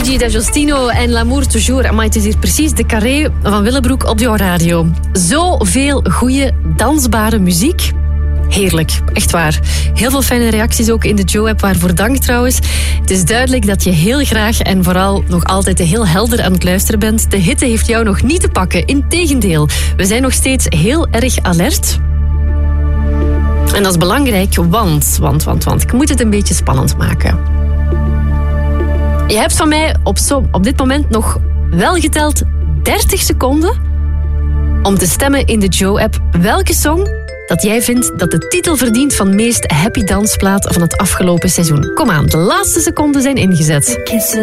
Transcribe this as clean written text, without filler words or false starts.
Luigi D'Agostino en L'amour toujours. Maar het is hier precies de Carré van Willebroek op jouw radio. Zoveel goede, dansbare muziek. Heerlijk, echt waar. Heel veel fijne reacties ook in de Joe-app, waarvoor dank trouwens. Het is duidelijk dat je heel graag en vooral nog altijd heel helder aan het luisteren bent. De hitte heeft jou nog niet te pakken, integendeel. We zijn nog steeds heel erg alert. En dat is belangrijk, want ik moet het een beetje spannend maken. Je hebt van mij op dit moment nog wel geteld 30 seconden om te stemmen in de Joe-app welke song dat jij vindt dat de titel verdient van meest happy dansplaat van het afgelopen seizoen. Kom aan, de laatste seconden zijn ingezet.